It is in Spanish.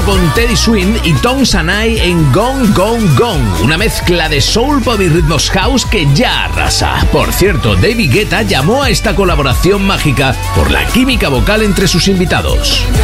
con Teddy Swims y Tom Sanai en Gone, Gone, Gone, una mezcla de soul, pop y ritmos house que ya arrasa. Por cierto, David Guetta llamó a esta colaboración mágica por la química vocal entre sus invitados.